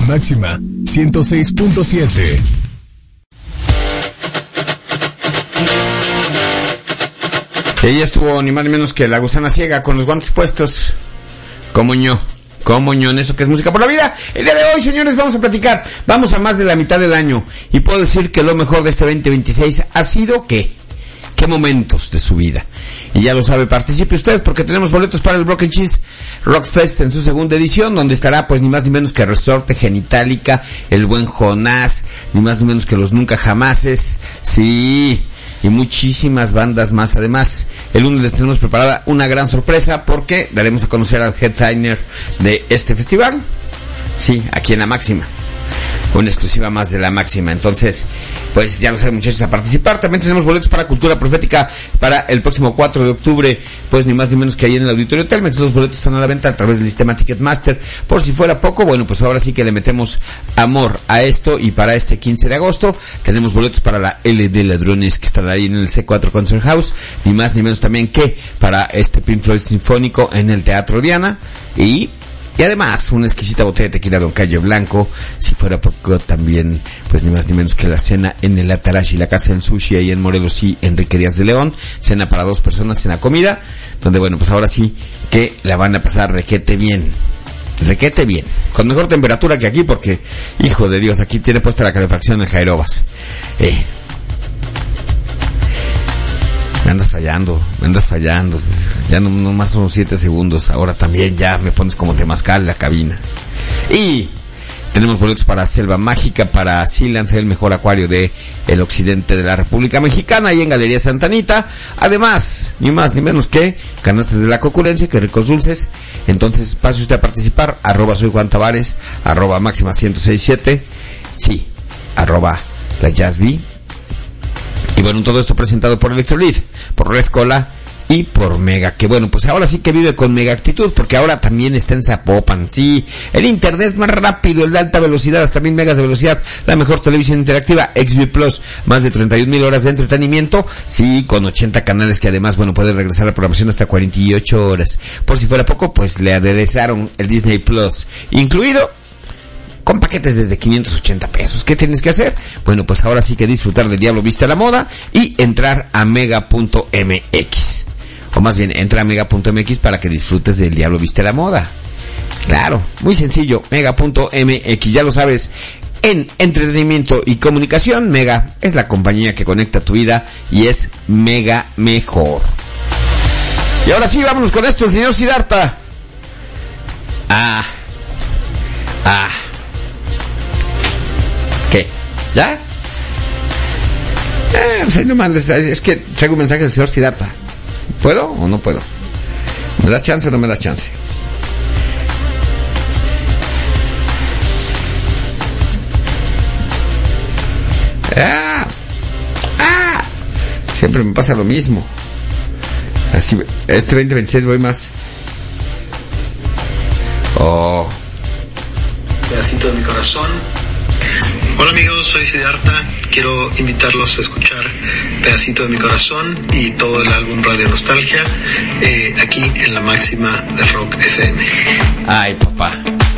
Máxima 106.7. Ella estuvo ni más ni menos que la gusana ciega con los guantes puestos. Como ño en eso que es música por la vida. El día de hoy, señores, vamos a platicar. Vamos a más de la mitad del año. Y puedo decir que lo mejor de este 2026 ha sido ¿qué momentos de su vida? Y ya lo sabe, participe usted porque tenemos boletos para el Broken Cheese Rock Fest en su segunda edición, donde estará pues ni más ni menos que Resorte, Genitalica, El Buen Jonás, ni más ni menos que Los Nunca Jamases, sí, y muchísimas bandas más. Además, el lunes les tenemos preparada una gran sorpresa porque daremos a conocer al headliner de este festival, sí, aquí en La Máxima. Una exclusiva más de La Máxima. Entonces, pues ya lo saben, muchachos, a participar. También tenemos boletos para Cultura Profética para el próximo 4 de octubre, pues ni más ni menos que ahí en el Auditorio Telmex. Los boletos están a la venta a través del sistema Ticketmaster. Por si fuera poco, bueno, pues ahora sí que le metemos amor a esto. Y para este 15 de agosto tenemos boletos para la LD Ladrones, que estará ahí en el C4 Concert House, ni más ni menos también que para este Pink Floyd Sinfónico en el Teatro Diana. Y además, una exquisita botella de tequila Don Cayo Blanco, si fuera poco también, pues ni más ni menos que la cena en el Atarashi, la casa del sushi ahí en Morelos y Enrique Díaz de León, cena para 2 personas, cena comida, donde bueno, pues ahora sí que la van a pasar requete bien, con mejor temperatura que aquí porque, hijo de Dios, aquí tiene puesta la calefacción en Jairobas. Me andas fallando, ya no más son 7 segundos, ahora también ya me pones como temazcal en la cabina. Y tenemos boletos para Selva Mágica, para Sealand, el mejor acuario de el occidente de la República Mexicana, y en Galería Santa Anita. Además, ni más ni menos que canastas de la concurrencia, que ricos dulces. Entonces, pase usted a participar, @soy Juan Tavares, @máxima 1067, sí, @la Jazzby. Y bueno, todo esto presentado por Electrolit, por Red Cola y por Mega, que bueno, pues ahora sí que vive con mega actitud, porque ahora también está en Zapopan, sí, el internet más rápido, el de alta velocidad, hasta 1000 megas de velocidad, la mejor televisión interactiva, XB Plus, más de 31,000 horas de entretenimiento, sí, con 80 canales que además, bueno, puede regresar a la programación hasta 48 horas. Por si fuera poco, pues le aderezaron el Disney Plus, incluido con paquetes desde 580 pesos. ¿Qué tienes que hacer? Bueno, pues ahora sí que disfrutar del Diablo Viste a la Moda y entrar a mega.mx. O más bien, entra a mega.mx para que disfrutes del Diablo Viste a la Moda. Claro, muy sencillo, mega.mx, ya lo sabes. En entretenimiento y comunicación, Mega es la compañía que conecta tu vida y es mega mejor. Y ahora sí, vámonos con esto, el señor Siddhartha. ¿Qué? ¿Ya? No mandes, es que traigo un mensaje del señor Siddhartha. ¿Puedo o no puedo? ¿Me das chance o no me das chance? Siempre me pasa lo mismo. Así, este 2026 voy más. Pedacito de mi corazón. Hola amigos, soy Siddhartha. Quiero invitarlos a escuchar Pedacito de mi corazón y todo el álbum Radio Nostalgia aquí en La Máxima de Rock FM. Ay, papá.